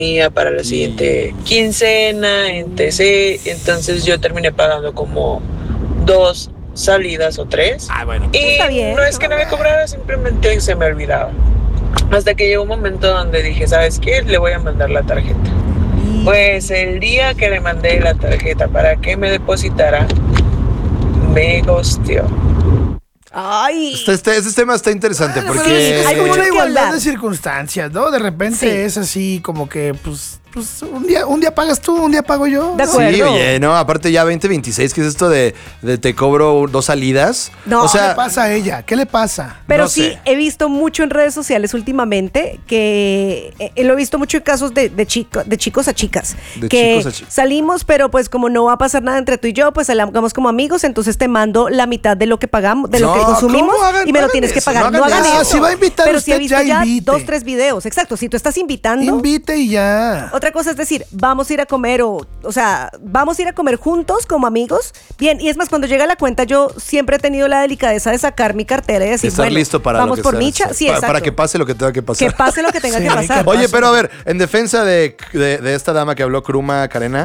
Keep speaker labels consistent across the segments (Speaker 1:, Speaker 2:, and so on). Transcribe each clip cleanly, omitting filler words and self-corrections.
Speaker 1: para la siguiente quincena, etc. Entonces yo terminé pagando como 2 salidas o 3.
Speaker 2: Bueno.
Speaker 1: Y
Speaker 3: Está bien,
Speaker 1: no es que no me cobrara, simplemente se me olvidaba. Hasta que llegó un momento donde dije, ¿sabes qué? Le voy a mandar la tarjeta. Pues el día que le mandé la tarjeta para que me depositara, me ghosteó.
Speaker 3: Ay.
Speaker 2: Este tema está interesante porque...
Speaker 3: hay
Speaker 4: Hay
Speaker 3: mucho
Speaker 4: una
Speaker 3: que
Speaker 4: igualdad
Speaker 3: hablar.
Speaker 4: de circunstancias, ¿no? De repente
Speaker 3: Sí.
Speaker 4: es así como que, pues un día pagas tú, un día pago yo.
Speaker 3: De
Speaker 4: ¿no?
Speaker 3: acuerdo.
Speaker 2: Sí, oye, no, aparte ya 2026, ¿qué es esto de te cobro 2 salidas?
Speaker 3: No.
Speaker 2: O
Speaker 4: ¿Qué le
Speaker 2: sea,
Speaker 4: pasa a ella? ¿Qué le pasa?
Speaker 3: Pero
Speaker 2: No
Speaker 3: sí,
Speaker 2: sé.
Speaker 3: he visto mucho en redes sociales últimamente que lo he visto mucho en casos de chicos a chicas.
Speaker 2: De
Speaker 3: que
Speaker 2: chicos a chicas.
Speaker 3: salimos, pero pues como no va a pasar nada entre tú y yo, pues salgamos como amigos, entonces te mando la mitad de lo que pagamos, de lo
Speaker 2: No,
Speaker 3: que consumimos
Speaker 2: ¿cómo hagan?
Speaker 3: y me
Speaker 2: No
Speaker 3: lo
Speaker 2: hagan
Speaker 3: tienes que
Speaker 2: eso,
Speaker 3: pagar.
Speaker 2: no
Speaker 3: No
Speaker 2: hagan
Speaker 3: hagan
Speaker 2: eso.
Speaker 3: eso.
Speaker 4: Si va a invitar
Speaker 3: pero
Speaker 4: usted,
Speaker 3: sí he visto
Speaker 4: ya
Speaker 3: ya
Speaker 4: invite.
Speaker 3: 2, 3 videos. Exacto, si tú estás invitando.
Speaker 4: Invite y ya.
Speaker 3: Otra cosa es decir, vamos a ir a comer o sea, vamos a ir a comer juntos como amigos. Bien, y es más, cuando llega la cuenta, yo siempre he tenido la delicadeza de sacar mi cartera y decir,
Speaker 2: estar
Speaker 3: bueno,
Speaker 2: listo para
Speaker 3: vamos
Speaker 2: lo que
Speaker 3: por
Speaker 2: sea
Speaker 3: Micha.
Speaker 2: necesario.
Speaker 3: Sí,
Speaker 2: Para
Speaker 3: exacto.
Speaker 2: que pase lo que tenga que pasar.
Speaker 3: Que pase lo que tenga
Speaker 4: Sí,
Speaker 3: que pasar.
Speaker 4: que
Speaker 2: Oye,
Speaker 4: pase.
Speaker 2: pero a ver, en defensa de esta dama que habló, Kruma Karena,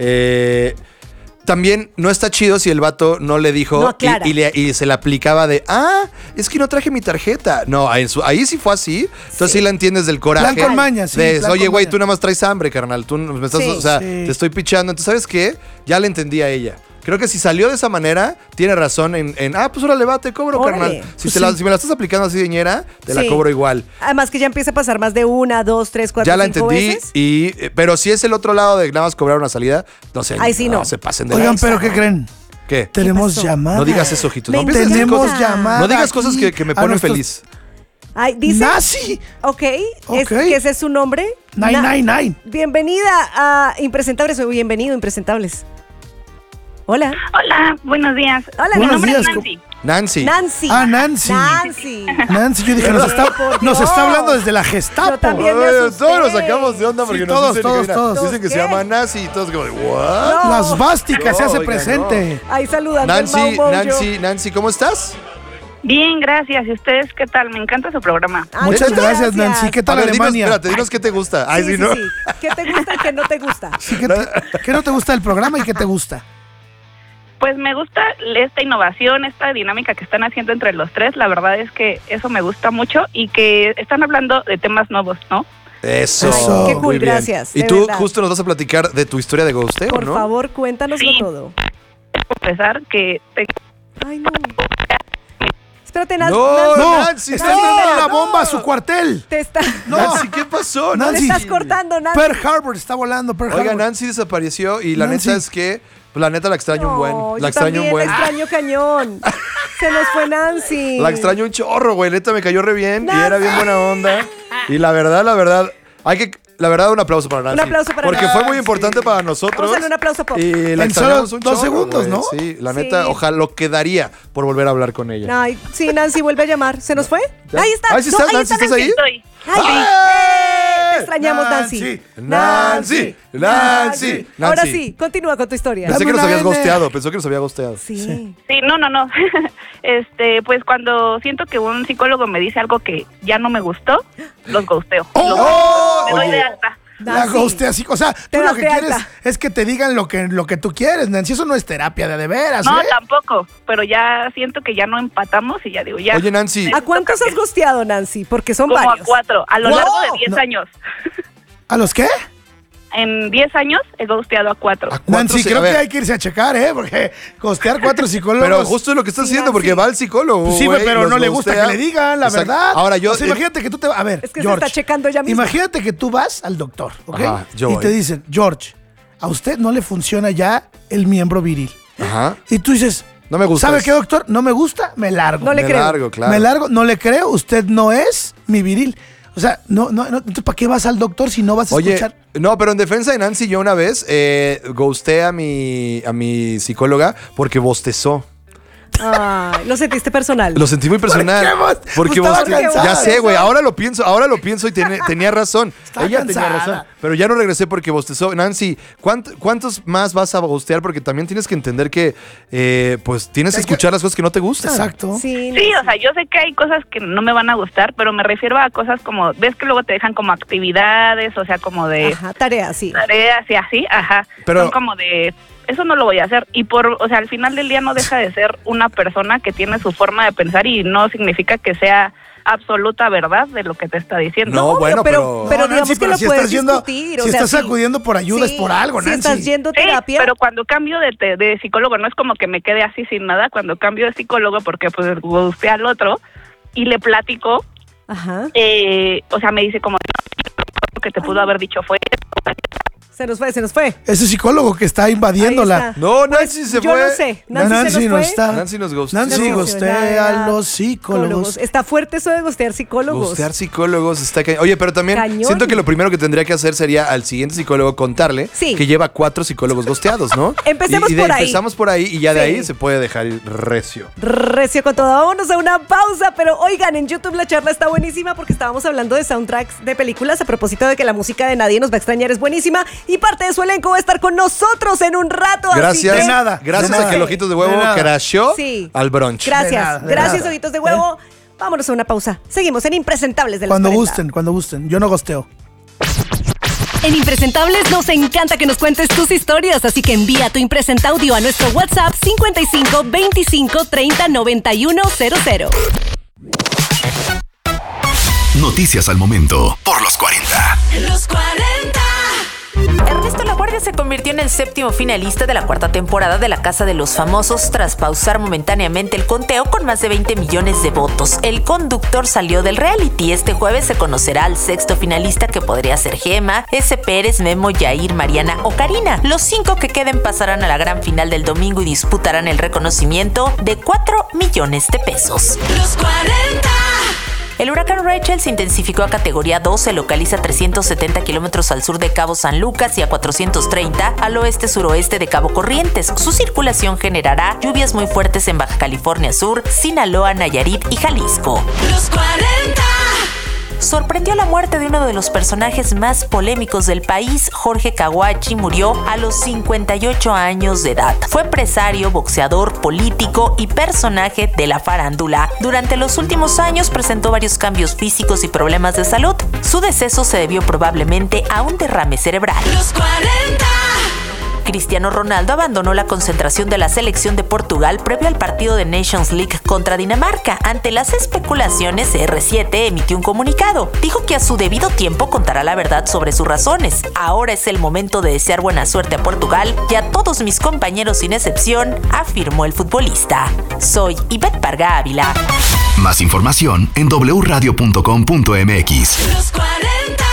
Speaker 2: también no está chido si el vato no le dijo
Speaker 3: No aclara.
Speaker 2: y se le aplicaba de, es que no traje mi tarjeta. No, ahí sí fue así. Entonces sí la entiendes del coraje.
Speaker 4: Plan con maña, sí,
Speaker 2: de,
Speaker 4: plan
Speaker 2: oye,
Speaker 4: con
Speaker 2: güey,
Speaker 4: maña.
Speaker 2: tú nada más traes hambre, carnal. Tú me estás,
Speaker 3: Sí.
Speaker 2: o sea,
Speaker 4: Sí.
Speaker 2: te estoy pichando. Entonces, ¿sabes qué? Ya le entendí a ella. Creo que si salió de esa manera, tiene razón en pues órale, va, te cobro,
Speaker 3: Órale.
Speaker 2: carnal. Si,
Speaker 4: Pues
Speaker 2: si me la estás aplicando así de ñera, te la
Speaker 3: Sí.
Speaker 2: cobro igual.
Speaker 3: Además que ya empieza a pasar más de 1, 2, 3, 4,
Speaker 2: Ya la
Speaker 3: 5
Speaker 2: entendí,
Speaker 3: veces.
Speaker 2: pero si es el otro lado de nada más cobrar una salida, no sé.
Speaker 3: Ahí sí no.
Speaker 2: se pasen de
Speaker 4: Oigan,
Speaker 2: lanza.
Speaker 4: pero ¿qué creen?
Speaker 2: ¿Qué?
Speaker 4: Tenemos
Speaker 3: pasó?
Speaker 4: llamada.
Speaker 2: No digas eso, ojitos.
Speaker 3: Me
Speaker 2: No empieces a decir
Speaker 4: Tenemos
Speaker 2: cosas-
Speaker 4: llamada.
Speaker 2: No digas cosas
Speaker 4: aquí
Speaker 2: que me
Speaker 4: a
Speaker 2: ponen
Speaker 4: nuestros-
Speaker 2: feliz.
Speaker 3: Ay, dice.
Speaker 4: Nazi.
Speaker 3: Ok.
Speaker 4: Ok.
Speaker 3: ¿Que ese es su nombre?
Speaker 4: 999.
Speaker 3: Bienvenida a Impresentables. O bienvenido, Impresentables. Hola.
Speaker 5: Hola, buenos días.
Speaker 3: Hola,
Speaker 5: Mi
Speaker 4: Buenos
Speaker 5: nombre
Speaker 4: días,
Speaker 5: es Nancy.
Speaker 2: Nancy.
Speaker 3: Nancy.
Speaker 4: Ah, Nancy.
Speaker 3: Nancy.
Speaker 4: Nancy, yo dije,
Speaker 3: Por
Speaker 4: nos
Speaker 3: Dios.
Speaker 4: está hablando desde la Gestapo.
Speaker 3: Yo también. me
Speaker 2: Ay,
Speaker 3: asusté.
Speaker 2: todos nos sacamos de onda porque
Speaker 4: Sí,
Speaker 2: nos
Speaker 4: todos,
Speaker 2: dicen,
Speaker 4: todos,
Speaker 2: mira,
Speaker 4: todos.
Speaker 2: dicen que se
Speaker 3: ¿Qué?
Speaker 2: llama Nancy y todos como, ¿what?
Speaker 3: No.
Speaker 4: Las vásticas se
Speaker 2: No,
Speaker 4: hace
Speaker 2: oiga,
Speaker 4: presente.
Speaker 3: Ahí saludando
Speaker 2: Nancy,
Speaker 3: al Mau Mojo.
Speaker 2: Nancy, ¿cómo estás?
Speaker 5: Bien, gracias. ¿Y ustedes qué tal? Me encanta su programa.
Speaker 3: Ay,
Speaker 4: Muchas gracias, Nancy. ¿Qué
Speaker 2: A
Speaker 4: tal
Speaker 2: ver,
Speaker 4: Alemania?
Speaker 2: dinos qué te gusta. Ay,
Speaker 3: Sí,
Speaker 2: sí,
Speaker 3: sí,
Speaker 2: ¿no?
Speaker 3: sí. ¿Qué te gusta y qué no te gusta?
Speaker 4: Sí, ¿qué no te gusta del programa y qué te gusta?
Speaker 5: Pues me gusta esta innovación, esta dinámica que están haciendo entre los tres. La verdad es que eso me gusta mucho y que están hablando de temas nuevos, ¿no?
Speaker 2: Eso.
Speaker 4: Eso. Qué
Speaker 3: cool,
Speaker 2: muy bien.
Speaker 3: gracias,
Speaker 2: Y
Speaker 3: de
Speaker 2: tú
Speaker 3: verdad.
Speaker 2: justo nos vas a platicar de tu historia de ghosteo,
Speaker 3: Por
Speaker 2: ¿no?
Speaker 3: favor, cuéntanoslo
Speaker 5: Sí.
Speaker 3: todo.
Speaker 5: Confesar que
Speaker 3: Ay, no. Espérate, Nancy.
Speaker 2: No,
Speaker 4: No,
Speaker 2: Nancy,
Speaker 4: está
Speaker 2: no,
Speaker 4: entrando una
Speaker 2: no.
Speaker 4: bomba a su cuartel.
Speaker 3: Te está...
Speaker 2: Nancy, ¿qué pasó?
Speaker 4: Nancy.
Speaker 3: Te estás cortando, Nancy.
Speaker 4: Pearl Harbor está volando, Pearl
Speaker 2: Oiga,
Speaker 4: Harbor.
Speaker 2: Nancy desapareció y la
Speaker 4: Nancy.
Speaker 2: neta es que, pues la neta la extraño un buen.
Speaker 3: No,
Speaker 2: La
Speaker 3: yo
Speaker 2: extraño un
Speaker 3: también
Speaker 2: buen.
Speaker 3: la extraño cañón. Se nos fue Nancy.
Speaker 2: La extraño un chorro, güey. Neta me cayó re bien
Speaker 3: Nancy.
Speaker 2: y era bien buena onda. Y la verdad, un aplauso para Nancy.
Speaker 3: Un aplauso para
Speaker 2: Porque
Speaker 3: Nancy.
Speaker 2: fue muy importante para nosotros.
Speaker 3: Vamos a darle un aplauso pop.
Speaker 2: Y la
Speaker 4: En
Speaker 2: extrañamos
Speaker 4: solo
Speaker 2: un
Speaker 4: 2
Speaker 2: chorro,
Speaker 4: segundos,
Speaker 2: güey.
Speaker 4: ¿no?
Speaker 2: Sí, la
Speaker 3: Sí.
Speaker 2: neta, ojalá lo quedaría por volver a hablar con ella.
Speaker 3: Ay, sí, Nancy, vuelve a llamar. ¿Se nos fue?
Speaker 2: ¿Ya?
Speaker 3: Ahí está.
Speaker 2: Ahí sí estás,
Speaker 3: ahí
Speaker 2: Nancy, ¿estás ahí?
Speaker 5: estoy.
Speaker 3: Ay, te extrañamos, Nancy.
Speaker 2: Nancy, Nancy.
Speaker 3: Ahora sí, continúa con tu historia.
Speaker 2: Pensé
Speaker 4: Dame
Speaker 2: que nos
Speaker 4: una
Speaker 2: habías
Speaker 4: N.
Speaker 2: gosteado, pensó que nos había gosteado.
Speaker 3: Sí.
Speaker 5: Sí, no. Pues cuando siento que un psicólogo me dice algo que ya no me gustó, los ghosteo.
Speaker 4: ¡Oh!
Speaker 5: Me doy
Speaker 2: Oye.
Speaker 5: de alta.
Speaker 4: La
Speaker 3: Nancy.
Speaker 4: ghostea así. O sea, tú
Speaker 3: das
Speaker 4: lo que
Speaker 3: de
Speaker 4: quieres
Speaker 3: alta.
Speaker 4: es que te digan lo que tú quieres, Nancy. Eso no es terapia de veras,
Speaker 5: No,
Speaker 4: ¿eh?
Speaker 5: tampoco, pero ya siento que ya no empatamos y ya digo, ya.
Speaker 2: Oye, Nancy.
Speaker 3: ¿A cuántos has gosteado, Nancy? Porque son
Speaker 5: Como
Speaker 3: varios.
Speaker 5: a 4, a lo
Speaker 4: ¡Wow!
Speaker 5: largo de 10
Speaker 4: No.
Speaker 5: años.
Speaker 4: ¿A los qué?
Speaker 5: En 10 años he ghosteado a 4.
Speaker 2: ¿A cuántos
Speaker 4: Nancy,
Speaker 2: se-
Speaker 4: creo
Speaker 2: a ver,
Speaker 4: que hay que irse a checar, ¿eh? Porque costear 4 psicólogos.
Speaker 2: Pero justo es lo que estás
Speaker 3: Sí,
Speaker 2: haciendo, porque
Speaker 3: Nancy.
Speaker 2: va al psicólogo.
Speaker 4: Pues sí,
Speaker 2: güey,
Speaker 4: pero
Speaker 2: los
Speaker 4: no le gusta
Speaker 2: ghostea.
Speaker 4: que le digan la
Speaker 2: Exacto.
Speaker 4: verdad.
Speaker 2: Ahora yo.
Speaker 4: O sea, imagínate que tú te. A ver,
Speaker 3: Es que
Speaker 4: George,
Speaker 3: se está checando ella misma.
Speaker 4: imagínate que tú vas al doctor, ¿ok?
Speaker 2: Ajá, yo
Speaker 4: y
Speaker 2: voy.
Speaker 4: te dicen, George, a usted no le funciona ya el miembro viril.
Speaker 2: Ajá.
Speaker 4: Y tú dices,
Speaker 2: No me gusta.
Speaker 4: ¿sabe qué, doctor? No me gusta, me largo.
Speaker 3: No le
Speaker 2: Me
Speaker 3: creo.
Speaker 2: largo, claro.
Speaker 4: Me largo, no le creo, usted no es mi viril. O sea, no, entonces, ¿para qué vas al doctor si no vas a
Speaker 2: Oye,
Speaker 4: escuchar?
Speaker 2: no, pero en defensa de Nancy, yo una vez ghosté a mi psicóloga porque bostezó.
Speaker 3: Ay, lo sentiste personal.
Speaker 2: Lo sentí muy personal. Porque
Speaker 4: Estaba
Speaker 2: vos
Speaker 4: cansada.
Speaker 2: ya sé, güey. Ahora lo pienso y tenía razón.
Speaker 4: Estaba
Speaker 2: Ella
Speaker 4: cansada.
Speaker 2: tenía razón. Pero ya no regresé porque bostezó. Nancy, ¿cuántos más vas a bostear? Porque también tienes que entender que pues tienes que escuchar las cosas que no te gustan.
Speaker 4: Exacto.
Speaker 3: Sí,
Speaker 5: Sí, o sea, yo sé que hay cosas que no me van a gustar, pero me refiero a cosas como, ves que luego te dejan como actividades, o sea, como de
Speaker 3: Ajá, tarea, sí.
Speaker 5: tareas y así, ajá.
Speaker 2: Pero-
Speaker 5: Son como de, eso no lo voy a hacer. Y o sea, al final del día no deja de ser una persona que tiene su forma de pensar y no significa que sea absoluta verdad de lo que te está diciendo.
Speaker 2: No,
Speaker 3: Obvio,
Speaker 2: bueno, pero...
Speaker 3: pero digamos
Speaker 4: Nancy,
Speaker 3: que lo
Speaker 4: si
Speaker 3: puedes
Speaker 4: estás yendo,
Speaker 3: discutir, o
Speaker 4: si
Speaker 3: sea,
Speaker 4: estás
Speaker 3: sí.
Speaker 4: acudiendo por ayuda es
Speaker 3: Sí,
Speaker 4: por algo,
Speaker 3: si
Speaker 4: Nancy.
Speaker 3: estás yendo a
Speaker 5: Sí,
Speaker 3: terapia.
Speaker 5: pero cuando cambio de psicólogo, no es como que me quede así sin nada, cuando cambio de psicólogo, porque pues gusté al otro y le platico,
Speaker 3: Ajá.
Speaker 5: o sea, me dice como, lo que te pudo haber dicho fue
Speaker 3: Se nos fue.
Speaker 4: Ese psicólogo que está invadiéndola.
Speaker 3: Ahí está.
Speaker 2: No, Nancy se
Speaker 3: Yo
Speaker 2: fue.
Speaker 3: no sé. Nancy,
Speaker 4: Nancy
Speaker 3: se nos
Speaker 4: no
Speaker 3: fue.
Speaker 4: está.
Speaker 2: Nancy nos gustó.
Speaker 4: Nancy
Speaker 3: Nos
Speaker 4: gustea a los psicólogos.
Speaker 3: Está fuerte eso de gostear psicólogos.
Speaker 2: Gustear psicólogos está cañón. Oye, pero también
Speaker 3: Cañón.
Speaker 2: siento que lo primero que tendría que hacer sería al siguiente psicólogo contarle
Speaker 3: Sí.
Speaker 2: que lleva 4 psicólogos gosteados, ¿no?
Speaker 3: Empecemos
Speaker 2: y
Speaker 3: por ahí.
Speaker 2: Empezamos por ahí y ya de
Speaker 3: Sí.
Speaker 2: ahí se puede dejar ir recio.
Speaker 3: Recio con todo. Vámonos a una pausa, pero oigan, en YouTube la charla está buenísima porque estábamos hablando de soundtracks de películas a propósito de que la música de Nadie nos va a extrañar es buenísima y parte de su elenco va a estar con nosotros en un rato. así
Speaker 2: Gracias.
Speaker 3: que-
Speaker 4: De nada,
Speaker 2: Gracias
Speaker 4: de
Speaker 2: a
Speaker 4: nada.
Speaker 2: que el Ojitos de Huevo
Speaker 4: De nada.
Speaker 2: crasheó
Speaker 3: Sí.
Speaker 2: al brunch.
Speaker 3: Gracias,
Speaker 4: De nada, de
Speaker 3: gracias,
Speaker 4: nada.
Speaker 3: Ojitos de Huevo. Vámonos a una pausa. Seguimos en Impresentables de los
Speaker 4: Cuando
Speaker 3: 40.
Speaker 4: gusten. Yo no gosteo.
Speaker 6: En Impresentables nos encanta que nos cuentes tus historias, así que envía tu impresenta audio a nuestro WhatsApp 55 25 30 91 00.
Speaker 7: Noticias al momento por los 40.
Speaker 8: Los 40.
Speaker 9: Ernesto Laguardia se convirtió en el 7º finalista de la 4ª temporada de La Casa de los Famosos tras pausar momentáneamente el conteo con más de 20 millones de votos. El conductor salió del reality. Este jueves se conocerá al 6º finalista, que podría ser Gema, S. Pérez, Memo, Yair, Mariana o Karina. Los 5 que queden pasarán a la gran final del domingo y disputarán el reconocimiento de 4 millones de pesos.
Speaker 8: Los 40.
Speaker 9: El huracán Rachel se intensificó a categoría 2, se localiza a 370 kilómetros al sur de Cabo San Lucas y a 430 al oeste-suroeste de Cabo Corrientes. Su circulación generará lluvias muy fuertes en Baja California Sur, Sinaloa, Nayarit y Jalisco.
Speaker 8: Los 40.
Speaker 9: Sorprendió la muerte de uno de los personajes más polémicos del país. Jorge Caguachi murió a los 58 años de edad. Fue empresario, boxeador, político y personaje de la farándula. Durante los últimos años presentó varios cambios físicos y problemas de salud. Su deceso se debió probablemente a un derrame cerebral.
Speaker 8: Los 40.
Speaker 9: Cristiano Ronaldo abandonó la concentración de la selección de Portugal previo al partido de Nations League contra Dinamarca. Ante las especulaciones, CR7 emitió un comunicado. Dijo que a su debido tiempo contará la verdad sobre sus razones. Ahora es el momento de desear buena suerte a Portugal y a todos mis compañeros sin excepción, afirmó el futbolista. Soy Ivette Parga Ávila.
Speaker 7: Más información en wradio.com.mx.
Speaker 8: Los 40.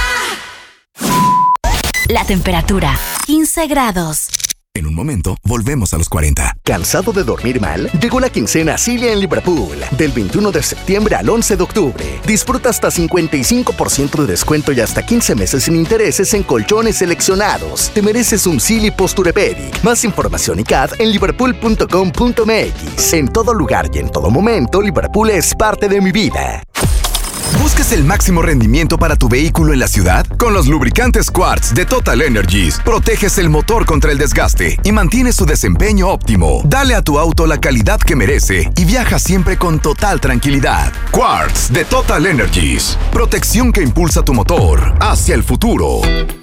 Speaker 6: La temperatura, 15 grados.
Speaker 7: En un momento, volvemos a los 40.
Speaker 10: ¿Cansado de dormir mal? Llegó la quincena Cilia en Liverpool. Del 21 de septiembre al 11 de octubre. Disfruta hasta 55% de descuento y hasta 15 meses sin intereses en colchones seleccionados. Te mereces un Silly Posturepedic. Más información y CAD en liverpool.com.mx. En todo lugar y en todo momento, Liverpool es parte de mi vida.
Speaker 7: ¿Buscas el máximo rendimiento para tu vehículo en la ciudad? Con los lubricantes Quartz de Total Energies, proteges el motor contra el desgaste y mantienes su desempeño óptimo. Dale a tu auto la calidad que merece y viaja siempre con total tranquilidad. Quartz de Total Energies. Protección que impulsa tu motor hacia el futuro.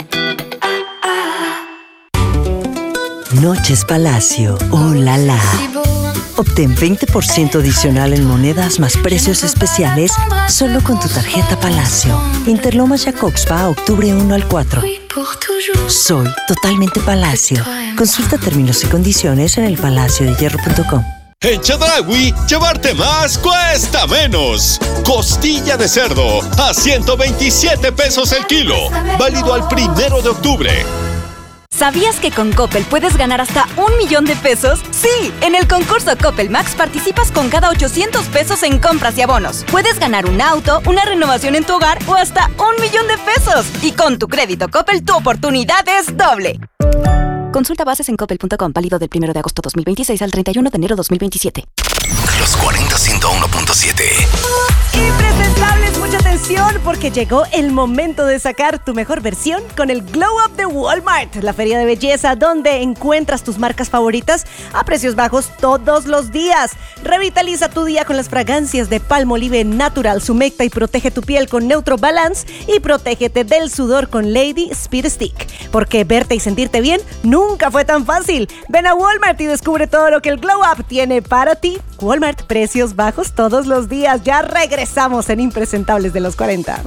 Speaker 11: Noches Palacio. ¡Oh, la la! Obtén 20% adicional en monedas más precios especiales solo con tu tarjeta Palacio. Interlomas Jacobspa, octubre 1 al 4. Soy totalmente Palacio. Consulta términos y condiciones en elpalaciodehierro.com.
Speaker 12: En Chedraui, llevarte más cuesta menos. Costilla de cerdo a 127 pesos el kilo. Válido al 1 de octubre.
Speaker 6: ¿Sabías que con Coppel puedes ganar hasta 1 millón de pesos? Sí, en el concurso Coppel Max participas con cada 800 pesos en compras y abonos. Puedes ganar un auto, una renovación en tu hogar o hasta 1 millón de pesos. Y con tu crédito Coppel tu oportunidad es doble. Consulta bases en coppel.com, válido del 1 de agosto 2026 al 31 de enero 2027.
Speaker 7: Los 40 101.7.
Speaker 3: Impresentables, mucha atención porque llegó el momento de sacar tu mejor versión con el Glow Up de Walmart, la feria de belleza donde encuentras tus marcas favoritas a precios bajos todos los días. Revitaliza tu día con las fragancias de Palmolive Natural, humecta y protege tu piel con Neutro Balance y protégete del sudor con Lady Speed Stick. Porque verte y sentirte bien nunca fue tan fácil. Ven a Walmart y descubre todo lo que el Glow Up tiene para ti. Walmart, precios bajos todos los días. Ya regresamos en Impresentables de los 40.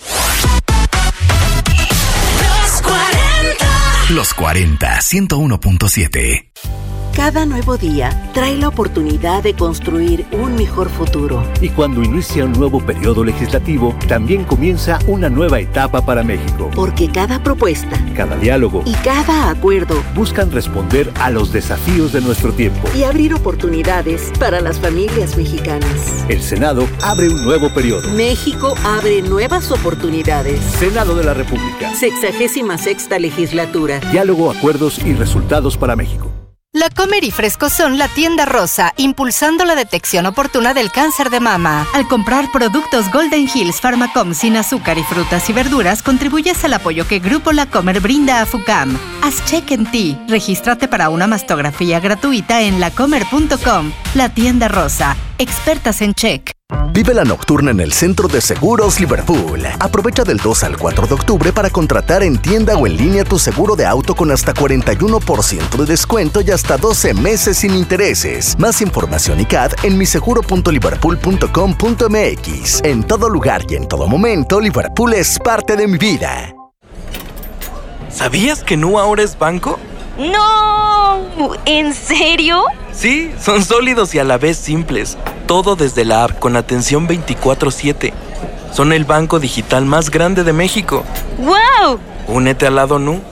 Speaker 7: Los 40 101.7.
Speaker 11: Cada nuevo día trae la oportunidad de construir un mejor futuro.
Speaker 13: Y cuando inicia un nuevo periodo legislativo, también comienza una nueva etapa para México.
Speaker 11: Porque cada propuesta,
Speaker 13: cada diálogo
Speaker 11: y cada acuerdo
Speaker 13: buscan responder a los desafíos de nuestro tiempo
Speaker 11: y abrir oportunidades para las familias mexicanas.
Speaker 13: El Senado abre un nuevo periodo.
Speaker 11: México abre nuevas oportunidades.
Speaker 13: Senado de la República.
Speaker 11: 66ª legislatura.
Speaker 13: Diálogo, acuerdos y resultados para México.
Speaker 14: La Comer y Fresco son la tienda rosa, impulsando la detección oportuna del cáncer de mama. Al comprar productos Golden Hills Pharmacom sin azúcar y frutas y verduras, contribuyes al apoyo que Grupo La Comer brinda a FUCAM. Haz check en ti. Regístrate para una mastografía gratuita en lacomer.com. La tienda rosa. Expertas en check.
Speaker 10: Vive la nocturna en el Centro de Seguros Liverpool. Aprovecha del 2 al 4 de octubre para contratar en tienda o en línea tu seguro de auto con hasta 41% de descuento y hasta 12 meses sin intereses. Más información y CAD en miseguro.liverpool.com.mx. En todo lugar y en todo momento, Liverpool es parte de mi vida.
Speaker 15: ¿Sabías que Nu ahora es banco?
Speaker 16: ¡No! ¿En serio?
Speaker 15: Sí, son sólidos y a la vez simples. Todo desde la app con atención 24/7. Son el banco digital más grande de México.
Speaker 16: ¡Wow!
Speaker 15: Únete al lado Nu.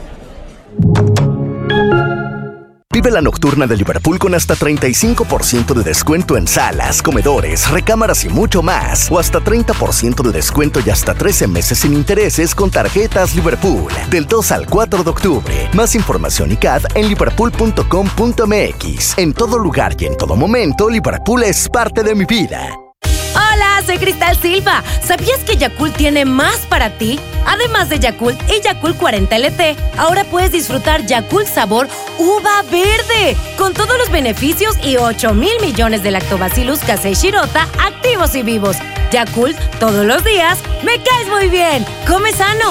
Speaker 10: Vive la nocturna de Liverpool con hasta 35% de descuento en salas, comedores, recámaras y mucho más. O hasta 30% de descuento y hasta 13 meses sin intereses con tarjetas Liverpool. Del 2 al 4 de octubre. Más información y CAD en liverpool.com.mx. En todo lugar y en todo momento, Liverpool es parte de mi vida.
Speaker 17: Hola, soy Cristal Silva. ¿Sabías que Yakult tiene más para ti? Además de Yakult y Yakult 40 LT, ahora puedes disfrutar Yakult sabor uva verde, con todos los beneficios y 8,000 millones de lactobacillus casei shirota activos y vivos. Yakult, todos los días, me caes muy bien. Come sano.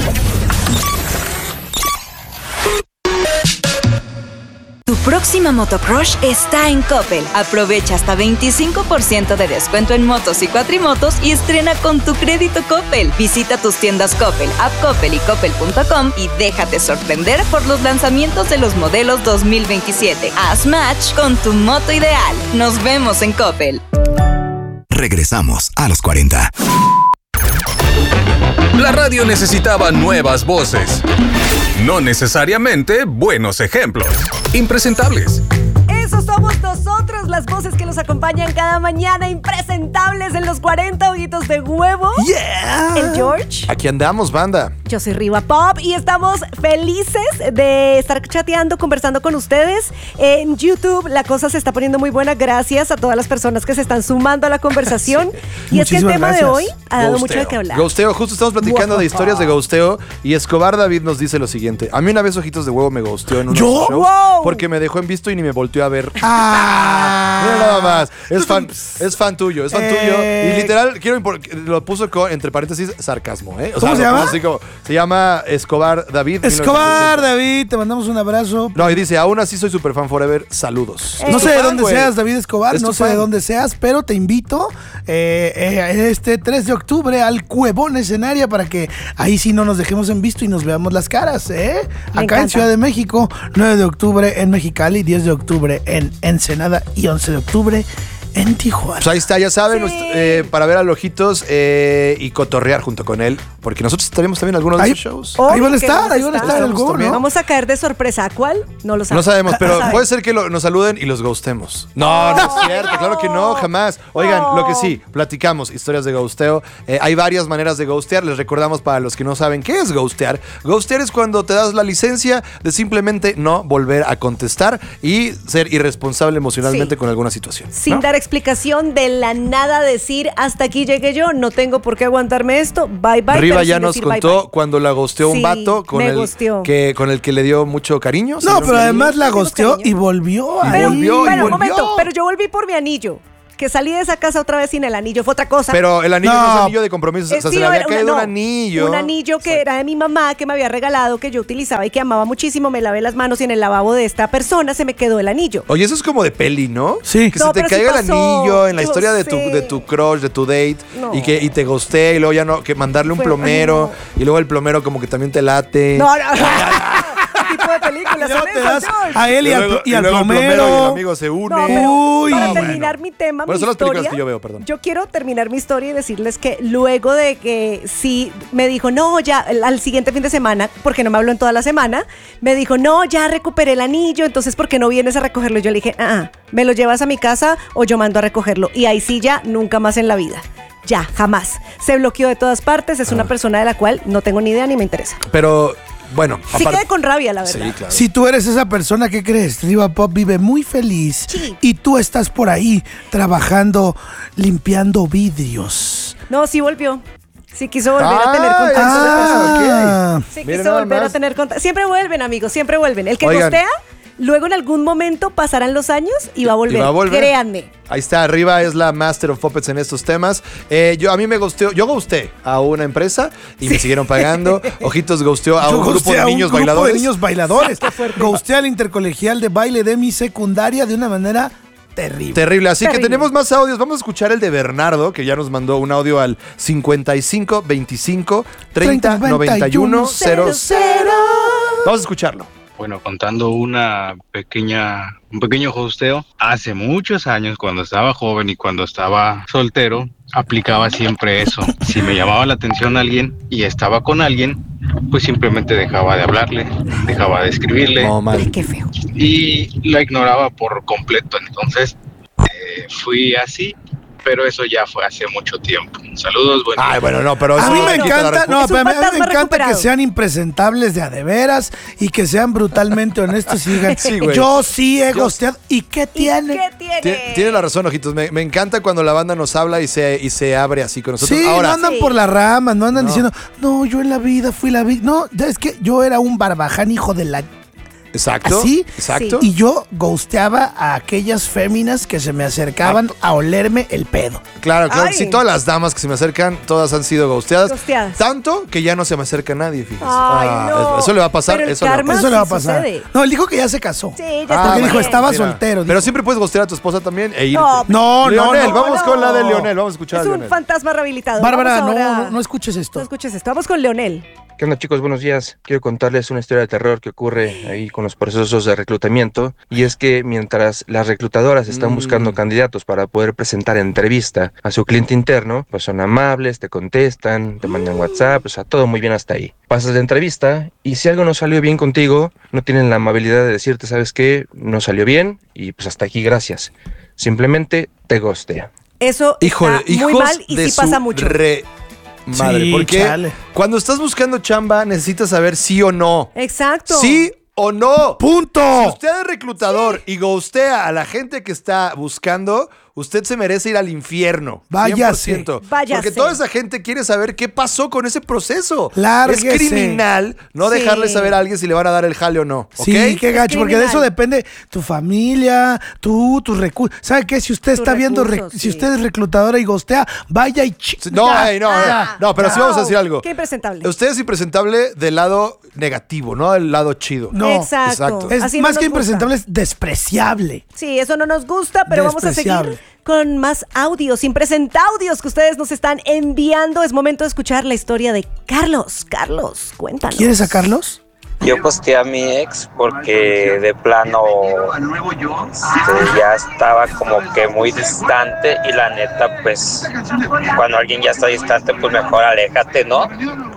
Speaker 6: Tu próxima motocrush está en Coppel. Aprovecha hasta 25% de descuento en motos y cuatrimotos y estrena con tu crédito Coppel. Visita tus tiendas Coppel, app Coppel y coppel.com y déjate sorprender por los lanzamientos de los modelos 2027. Haz match con tu moto ideal. Nos vemos en Coppel.
Speaker 7: Regresamos a los 40.
Speaker 18: La radio necesitaba nuevas voces, no necesariamente buenos ejemplos. Impresentables.
Speaker 3: Eso somos nosotros, las voces que los acompañan cada mañana, impresentables en los 40 ojitos de huevo.
Speaker 2: Yeah.
Speaker 3: El George.
Speaker 2: Aquí andamos, banda.
Speaker 3: Yo soy Riva Pop y estamos felices de estar chateando, conversando con ustedes. En YouTube la cosa se está poniendo muy buena gracias a todas las personas que se están sumando a la conversación. Sí. Y es que el tema de hoy ha dado mucho de qué hablar.
Speaker 2: Ghosteo, justo estamos platicando de historias de ghosteo y Escobar David nos dice lo siguiente. A mí una vez Ojitos de Huevo me ghosteó en un show porque me dejó en visto y ni me volteó a ver. Mira nada más. Es fan tuyo, es fan tuyo. Y literal, lo puso entre paréntesis sarcasmo, ¿eh? O
Speaker 4: ¿Cómo se llama?
Speaker 2: Se llama Escobar David.
Speaker 4: Escobar David, te mandamos un abrazo.
Speaker 2: No, y dice, aún así soy super fan forever, saludos.
Speaker 4: No sé de dónde seas, David Escobar, no sé de dónde seas, pero te invito este 3 de octubre al Cuevón Escenaria para que ahí sí no nos dejemos en visto y nos veamos las caras, ¿eh? Acá en Ciudad de México, 9 de octubre en Mexicali, 10 de octubre en Ensenada y 11 de octubre En Tijuana.
Speaker 2: Pues ahí está, ya saben, para ver a Lojitos y cotorrear junto con él, porque nosotros tenemos también algunos de sus shows.
Speaker 4: Ahí van a estar algunos, ¿no?
Speaker 3: Vamos a caer de sorpresa. ¿A cuál? No lo sabemos.
Speaker 2: No sabemos, pero puede ser que nos saluden y los ghostemos. No es cierto, claro que no, jamás. Oigan, lo que sí, platicamos historias de ghosteo. Hay varias maneras de ghostear. Les recordamos para los que no saben qué es ghostear. Ghostear es cuando te das la licencia de simplemente no volver a contestar y ser irresponsable emocionalmente con alguna situación.
Speaker 3: Sin dar explicación, de la nada decir, hasta aquí llegué yo, no tengo por qué aguantarme esto, bye bye.
Speaker 2: Riva ya nos contó cuando la ghosteó un vato con el que le dio mucho cariño.
Speaker 4: No, pero además la ghosteó y volvió.
Speaker 3: Un momento, pero yo volví por mi anillo. Que salí de esa casa otra vez sin el anillo, fue otra cosa.
Speaker 2: Pero el anillo no es anillo de compromiso, o sea, se le había caído un anillo.
Speaker 3: Un anillo que era de mi mamá, que me había regalado, que yo utilizaba y que amaba muchísimo. Me lavé las manos y en el lavabo de esta persona se me quedó el anillo.
Speaker 2: Oye, eso es como de peli, ¿no?
Speaker 4: Sí.
Speaker 2: Que se te caiga el anillo en la historia de tu crush, de tu date, y te gostee, y luego ya no, que mandarle un plomero, y luego el plomero como que también te late.
Speaker 3: No. Tipo de películas.
Speaker 4: Te das a él y al plomero.
Speaker 2: Y el amigo se une.
Speaker 3: Para terminar mi tema,
Speaker 2: bueno, son las películas que yo veo, perdón.
Speaker 3: Yo quiero terminar mi historia y decirles que luego de que sí me dijo, no, ya al siguiente fin de semana, porque no me habló en toda la semana, me dijo, no, ya recuperé el anillo, entonces ¿por qué no vienes a recogerlo? Y yo le dije, me lo llevas a mi casa o yo mando a recogerlo. Y ahí sí ya, nunca más en la vida. Ya, jamás. Se bloqueó de todas partes, es una persona de la cual no tengo ni idea ni me interesa.
Speaker 2: Pero... bueno,
Speaker 3: sí quedé con rabia, la verdad.
Speaker 2: Sí, claro.
Speaker 4: Si tú eres esa persona, ¿qué crees? Riva Pop vive muy feliz y tú estás por ahí trabajando, limpiando vidrios.
Speaker 3: No, sí volvió. Sí quiso volver a tener contacto. Sí quiso volver a tener contacto. Siempre vuelven, amigos, siempre vuelven. El que gostea, luego en algún momento pasarán los años y va a volver. Créanme.
Speaker 2: Ahí está, arriba es la Master of Puppets en estos temas. Yo ghosteé a una empresa y me siguieron pagando. Ojitos ghosteó a un grupo de niños bailadores.
Speaker 4: Ghosteé al intercolegial de baile de mi secundaria de una manera terrible.
Speaker 2: Así que tenemos más audios. Vamos a escuchar el de Bernardo, que ya nos mandó un audio al 55 25 30 91 00. Vamos a escucharlo.
Speaker 19: Bueno, contando un pequeño hosteo, hace muchos años, cuando estaba joven y cuando estaba soltero, aplicaba siempre eso. Si me llamaba la atención alguien y estaba con alguien, pues simplemente dejaba de hablarle, dejaba de escribirle.
Speaker 2: Oh, mal.
Speaker 3: Qué feo.
Speaker 19: Y la ignoraba por completo. Entonces, fui así. Pero eso ya fue hace mucho tiempo. Saludos,
Speaker 2: pero
Speaker 4: a mí me encanta, que sean impresentables de a de veras y que sean brutalmente honestos y digan, yo sí he ghosteado. ¿Y qué tiene?
Speaker 2: Tiene la razón, Ojitos. Me encanta cuando la banda nos habla y se abre así con nosotros.
Speaker 4: Sí, ahora, no andan por las ramas, no andan diciendo, no, yo en la vida fui la vida. No, es que yo era un barbaján hijo de la...
Speaker 2: Exacto.
Speaker 4: ¿Así?
Speaker 2: Exacto.
Speaker 4: Y yo ghosteaba a aquellas féminas que se me acercaban a olerme el pedo.
Speaker 2: Claro. Sí, todas las damas que se me acercan, todas han sido ghosteadas. Tanto que ya no se me acerca nadie, fíjense.
Speaker 3: No.
Speaker 2: Eso le va a pasar.
Speaker 3: Eso le
Speaker 4: va a pasar. No, él dijo que ya se casó.
Speaker 3: Sí, ya está.
Speaker 4: Porque dijo, estaba soltero.
Speaker 2: Pero siempre puedes ghostear a tu esposa también e irte.
Speaker 4: No.
Speaker 2: Leonel, vamos con la de Leonel. Vamos a escuchar a Leonel.
Speaker 3: Es un fantasma rehabilitado.
Speaker 4: Bárbara, no escuches esto.
Speaker 3: No escuches esto. Vamos con Leonel.
Speaker 20: ¿Qué onda, chicos? Buenos días. Quiero contarles una historia de terror que ocurre ahí con los procesos de reclutamiento. Y es que mientras las reclutadoras están buscando candidatos para poder presentar entrevista a su cliente interno, pues son amables, te contestan, te mandan WhatsApp, o sea, todo muy bien hasta ahí. Pasas la entrevista y si algo no salió bien contigo, no tienen la amabilidad de decirte, ¿sabes qué? No salió bien y pues hasta aquí, gracias. Simplemente te ghostea.
Speaker 3: Eso está muy mal y sí pasa mucho.
Speaker 2: Madre, porque cuando estás buscando chamba necesitas saber sí o no.
Speaker 3: Exacto.
Speaker 2: Sí o no.
Speaker 4: ¡Punto!
Speaker 2: Si usted es reclutador y ghostea a la gente que está buscando, usted se merece ir al infierno.
Speaker 4: Váyase.
Speaker 2: 100%. Porque toda esa gente quiere saber qué pasó con ese proceso.
Speaker 4: Lárguese.
Speaker 2: Es criminal no dejarle saber a alguien si le van a dar el jale o no.
Speaker 4: Sí, qué gacho, porque de eso depende tu familia, tus recursos. ¿Sabe qué? Si usted está viendo, si usted es reclutadora y ghostea, vaya y...
Speaker 2: No, pero sí vamos a decir algo.
Speaker 3: Qué impresentable.
Speaker 2: Usted es impresentable del lado negativo, no del lado chido.
Speaker 4: No,
Speaker 3: exacto.
Speaker 4: Es
Speaker 3: así
Speaker 4: más
Speaker 3: no
Speaker 4: que impresentable, es despreciable.
Speaker 3: Sí, eso no nos gusta, pero vamos a seguir con más audios, impresentaudios que ustedes nos están enviando. Es momento de escuchar la historia de Carlos. Carlos, cuéntanos.
Speaker 4: ¿Quieres a Carlos?
Speaker 21: Yo posteé a mi ex porque de plano ya estaba como que muy distante y la neta, pues cuando alguien ya está distante, pues mejor aléjate, ¿no?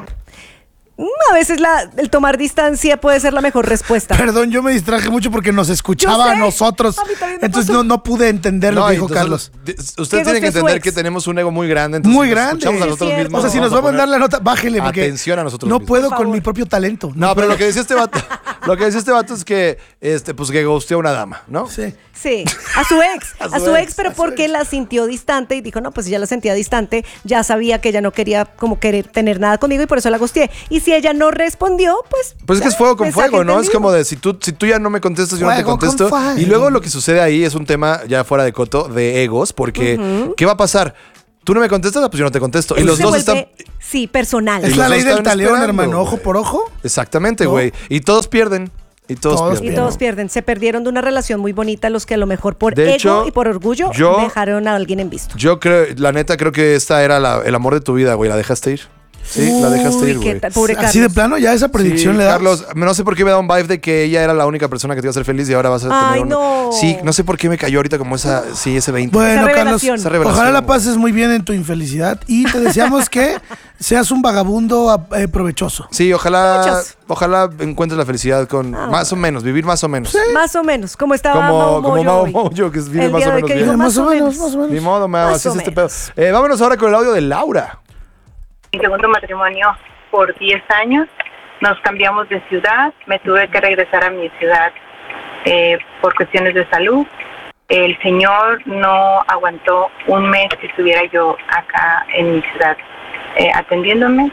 Speaker 3: A veces el tomar distancia puede ser la mejor respuesta.
Speaker 4: Perdón, yo me distraje mucho porque nos escuchaba a nosotros. Entonces no pude entender lo que dijo Carlos.
Speaker 2: Usted tiene que entender que tenemos un ego muy grande. Entonces
Speaker 4: muy
Speaker 2: nos
Speaker 4: grande.
Speaker 2: escuchamos a nosotros mismos.
Speaker 4: O sea, si nos va a mandar la nota, bájele. Porque
Speaker 2: atención a nosotros
Speaker 4: no
Speaker 2: mismos.
Speaker 4: puedo con mi propio talento.
Speaker 2: No, pero lo que decía este vato es que pues que ghosteó a una dama, ¿no?
Speaker 3: Sí, a su ex. a su ex, pero porque la sintió distante y dijo, no, pues si ya la sentía distante, ya sabía que ella no quería como querer tener nada conmigo y por eso la ghosteé. Y si ella no respondió, pues
Speaker 2: es que es fuego con fuego, ¿no? Es como de si tú ya no me contestas, yo no te contesto. Y luego lo que sucede ahí es un tema ya fuera de coto de egos, porque ¿qué va a pasar? Tú no me contestas, pues yo no te contesto. Y los dos están...
Speaker 3: Sí, personal.
Speaker 4: Es la ley del talión, hermano, ojo por ojo.
Speaker 2: Exactamente, güey. Y todos pierden. Y todos pierden.
Speaker 3: Se perdieron de una relación muy bonita los que a lo mejor por
Speaker 2: de
Speaker 3: ego
Speaker 2: hecho,
Speaker 3: y por orgullo dejaron a alguien en visto.
Speaker 2: Yo creo, la neta, creo que esta era el amor de tu vida, güey. ¿La dejaste ir? Sí, la dejaste ir, güey.
Speaker 3: Pobre Carlos.
Speaker 4: Así de plano, ya esa predicción le da.
Speaker 2: Carlos, no sé por qué me da un vibe de que ella era la única persona que te iba a hacer feliz y ahora vas a tener
Speaker 3: no.
Speaker 2: Sí, no sé por qué me cayó ahorita como ese 20.
Speaker 4: Bueno, Carlos,
Speaker 2: esa revelación,
Speaker 4: ojalá la pases muy bien en tu infelicidad y te deseamos que seas un vagabundo provechoso.
Speaker 2: Sí, ojalá encuentres la felicidad con más o menos, vivir más o menos.
Speaker 3: Sí. Más o menos, como estaba
Speaker 2: Como Mau Moyo, que vive más o menos bien.
Speaker 3: Más o menos.
Speaker 2: Ni modo, así es este pedo. Vámonos ahora con el audio de Laura.
Speaker 22: Mi segundo matrimonio por 10 años, nos cambiamos de ciudad, me tuve que regresar a mi ciudad por cuestiones de salud. El señor no aguantó un mes que estuviera yo acá en mi ciudad atendiéndome.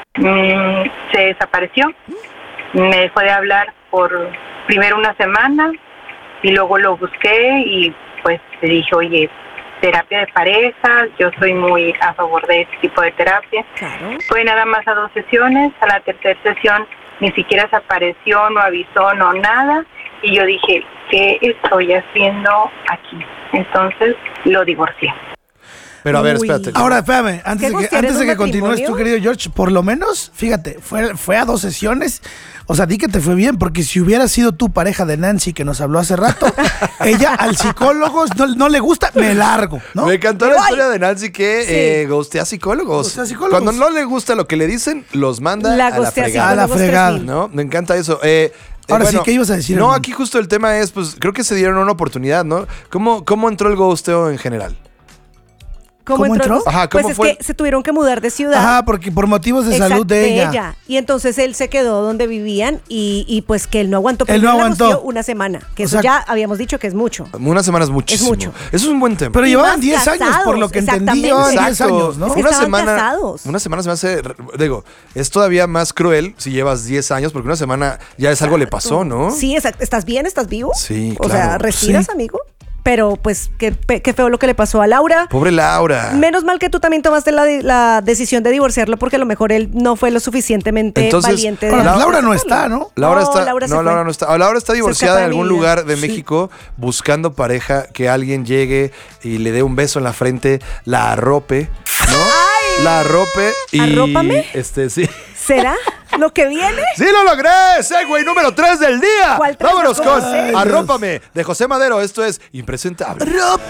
Speaker 22: Se desapareció, me dejó de hablar por primero una semana y luego lo busqué y pues le dije, oye, terapia de pareja, yo soy muy a favor de este tipo de terapia.
Speaker 3: Claro.
Speaker 22: Fue nada más a 2 sesiones, a la tercera sesión ni siquiera se apareció, no avisó, no nada, y yo dije, ¿qué estoy haciendo aquí? Entonces lo divorcié.
Speaker 2: Pero a ver, espérate.
Speaker 4: Ahora, espérame, antes de que continúes tú, querido George, por lo menos, fíjate, fue a 2 sesiones. O sea, di que te fue bien, porque si hubiera sido tu pareja de Nancy que nos habló hace rato, ella al psicólogo no le gusta, me largo, ¿no?
Speaker 2: Me encantó la historia de Nancy que ghostea psicólogos. Cuando no le gusta lo que le dicen, los manda a la fregada.
Speaker 4: A la fregada.
Speaker 2: ¿No? Me encanta eso.
Speaker 4: Ahora sí, ¿qué ibas a decir?
Speaker 2: No, aquí justo el tema es, pues, creo que se dieron una oportunidad, ¿no? ¿Cómo entró el ghosteo en general?
Speaker 3: ¿Cómo entró?
Speaker 2: Ajá, ¿cómo
Speaker 3: pues
Speaker 2: fue?
Speaker 3: Es que se tuvieron que mudar de ciudad.
Speaker 4: Ajá, porque por motivos de salud de ella.
Speaker 3: Y entonces él se quedó donde vivían y pues que él no aguantó.
Speaker 4: Él no aguantó.
Speaker 3: Una semana, que eso ya habíamos dicho que es mucho.
Speaker 2: Una semana es muchísimo.
Speaker 3: Es mucho.
Speaker 2: Eso es un buen tema.
Speaker 4: Pero llevaban 10 años, por lo que entendí. Llevaban 10 años, ¿no?
Speaker 3: Es que casados.
Speaker 2: Una semana se me hace, es todavía más cruel si llevas 10 años, porque una semana ya es algo le pasó, ¿no?
Speaker 3: Sí, ¿estás bien? ¿Estás vivo?
Speaker 2: Sí,
Speaker 3: O sea, ¿respiras, amigo? Pero pues qué feo lo que le pasó a Laura.
Speaker 2: Pobre Laura.
Speaker 3: Menos mal que tú también tomaste la decisión de divorciarlo porque a lo mejor él no fue lo suficientemente valiente.
Speaker 4: Laura no está, ¿no?
Speaker 2: Laura no está. Laura está divorciada en algún lugar de México buscando pareja, que alguien llegue y le dé un beso en la frente, la arrope, ¿no?
Speaker 3: ¡Ay!
Speaker 2: La arrope y...
Speaker 3: ¿Arrópame?
Speaker 2: Sí.
Speaker 3: ¿Será lo que viene?
Speaker 2: ¡Sí lo logré! ¡Segway número 3 del día!
Speaker 3: ¿Cuál 3?
Speaker 2: Vámonos con
Speaker 3: Ay,
Speaker 2: Arrópame de José Madero. Esto es Impresentable.